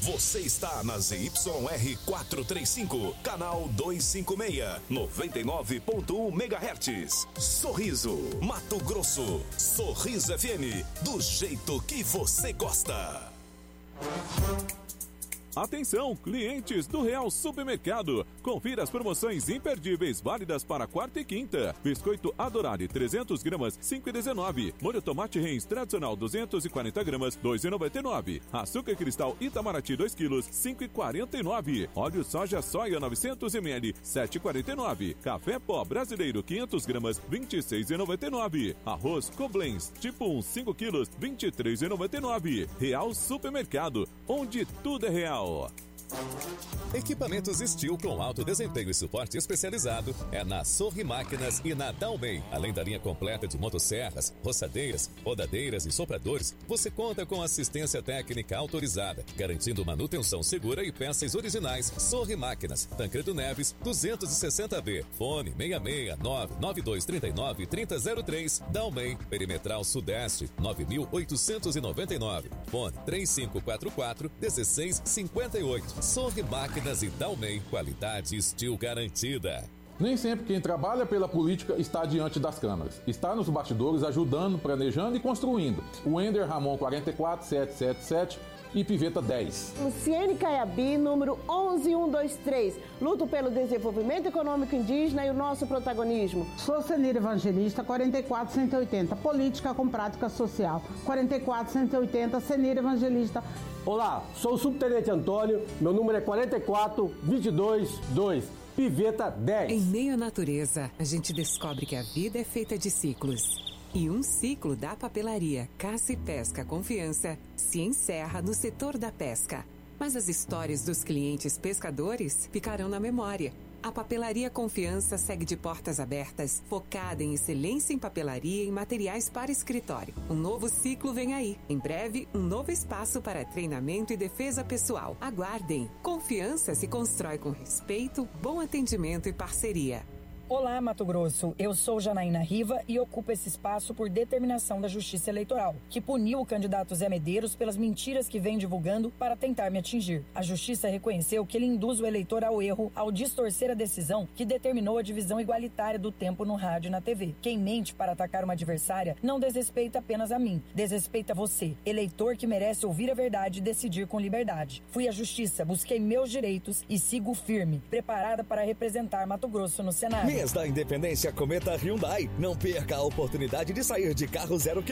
Você está na ZYR 435, canal 256, 99.1 MHz. Sorriso, Mato Grosso. Sorriso FM, do jeito que você gosta. Atenção, clientes do Real Supermercado. Confira as promoções imperdíveis válidas para quarta e quinta. Biscoito Adorale 300 gramas, 5,19. Molho tomate Reis tradicional 240 gramas, 2,99. Açúcar cristal Itamaraty 2 quilos, 5,49. Óleo soja soia 900 ml, 7,49. Café pó brasileiro 500 gramas, 26,99. Arroz Koblenz tipo 1, 5 quilos, 23,99. Real Supermercado, onde tudo é real. Equipamentos Steel com alto desempenho e suporte especializado é na Sorri Máquinas e na Dalmei. Além da linha completa de motosserras, roçadeiras, rodadeiras e sopradores, você conta com assistência técnica autorizada, garantindo manutenção segura e peças originais. Sorri Máquinas, Tancredo Neves, 260B, fone 669-9239-3003, Dalmei, Perimetral Sudeste, 9.899, fone 3544-1658. Sorri Máquinas e Dalmei, qualidade Steel garantida. Nem sempre quem trabalha pela política está diante das câmeras. Está nos bastidores ajudando, planejando e construindo. O Ender Ramon 44777 e Piveta 10. Luciene Caiabi, número 11123. Luto pelo desenvolvimento econômico indígena e o nosso protagonismo. Sou Senira Evangelista, 44180. Política com prática social. 44180, Senira Evangelista. Olá, sou o Subtenente Antônio, meu número é 44222, Piveta 10. Em meio à natureza, a gente descobre que a vida é feita de ciclos. E um ciclo da papelaria Caça e Pesca Confiança se encerra no setor da pesca. Mas as histórias dos clientes pescadores ficarão na memória. A Papelaria Confiança segue de portas abertas, focada em excelência em papelaria e materiais para escritório. Um novo ciclo vem aí. Em breve, um novo espaço para treinamento e defesa pessoal. Aguardem. Confiança se constrói com respeito, bom atendimento e parceria. Olá, Mato Grosso. Eu sou Janaína Riva e ocupo esse espaço por determinação da Justiça Eleitoral, que puniu o candidato Zé Medeiros pelas mentiras que vem divulgando para tentar me atingir. A Justiça reconheceu que ele induz o eleitor ao erro ao distorcer a decisão que determinou a divisão igualitária do tempo no rádio e na TV. Quem mente para atacar uma adversária não desrespeita apenas a mim, desrespeita você, eleitor que merece ouvir a verdade e decidir com liberdade. Fui à Justiça, busquei meus direitos e sigo firme, preparada para representar Mato Grosso no Senado. Mês da Independência Cometa Hyundai. Não perca a oportunidade de sair de carro 0 km